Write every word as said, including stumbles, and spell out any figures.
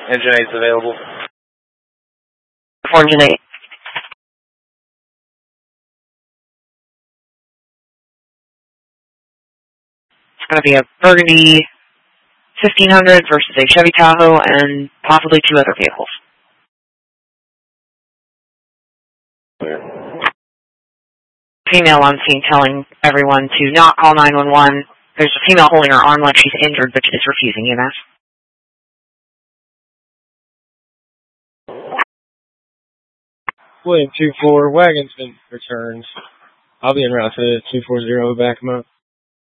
Engine eight's available. Engine eight. It's going to be a Burgundy fifteen hundred versus a Chevy Tahoe and possibly two other vehicles. Female on scene telling everyone to not call nine one one. There's a female holding her arm like she's injured, but is refusing E M S. William two four, wagon's been returned. I'll be en route to two four zero, back him up.